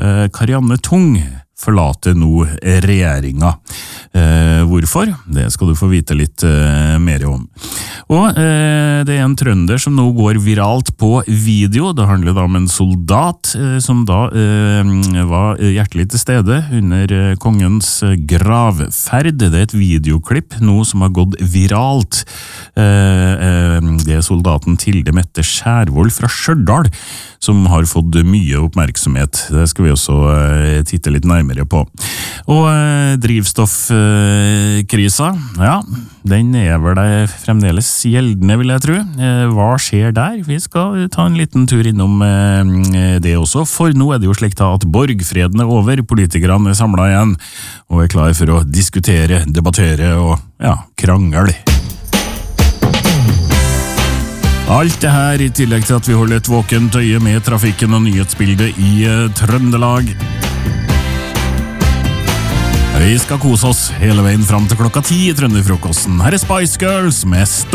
Karianne Tung forlater nå regjeringa. Hvorfor? Det skal du få vite litt mer om. Og det en trønder som nå går viralt på video. Det handler da om en soldat som da var hjertelig til stede under kongens gravferd. Det et videoklipp nå som har gått viralt. Det soldaten Tilde Mette Skjærvold fra Stjørdal som har fått mye oppmerksomhet. Det skal vi også titte litt nærmere på. Og drivstoffkrisa, ja, den vel fremdeles gjeldende, vil jeg tro. Hva skjer der? Vi skal ta en liten tur innom det også, for nå det jo slik da at borgfreden over, politikerne samlet igjen, og klar for å diskutere, debattere og krangle. Alt det her i tillegg til at vi holder et våkent øye med trafikken og nyhetsbildet i Trøndelag. Vi skal kose oss hele veien fram til klokka 10 i Trønderfrokosten. Her Spice Girls med Stop.